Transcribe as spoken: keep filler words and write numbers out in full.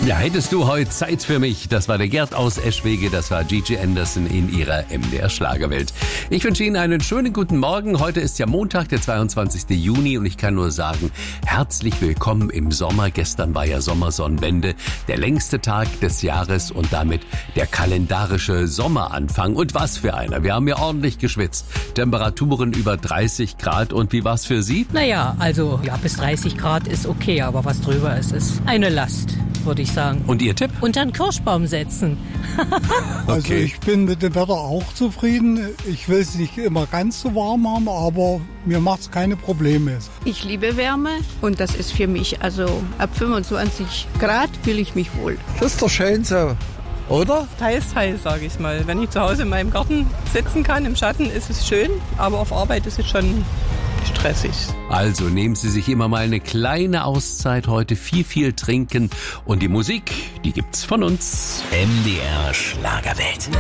Ja, hättest du heute Zeit für mich? Das war der Gerd aus Eschwege, das war Gigi Anderson in ihrer M D R Schlagerwelt. Ich wünsche Ihnen einen schönen guten Morgen. Heute ist ja Montag, der zweiundzwanzigsten Juni und ich kann nur sagen, herzlich willkommen im Sommer. Gestern war ja Sommersonnenwende, der längste Tag des Jahres und damit der kalendarische Sommeranfang. Und was für einer. Wir haben ja ordentlich geschwitzt. Temperaturen über dreißig Grad. Und wie war's für Sie? Naja, also ja, bis dreißig Grad ist okay, aber was drüber ist, ist eine Last, würde ich sagen. Und Ihr Tipp? Unter einen Kirschbaum setzen. Also Okay. ich bin mit dem Wetter auch zufrieden. Ich will es nicht immer ganz so warm haben, aber mir macht es keine Probleme. Ich liebe Wärme und das ist für mich, also ab fünfundzwanzig Grad fühle ich mich wohl. Das ist doch schön so, oder? Teils, teils, sage ich mal. Wenn ich zu Hause in meinem Garten sitzen kann, im Schatten, ist es schön, aber auf Arbeit ist es schon stressig. Also nehmen Sie sich immer mal eine kleine Auszeit heute, viel, viel trinken und die Musik, die gibt's von uns. M D R Schlagerwelt.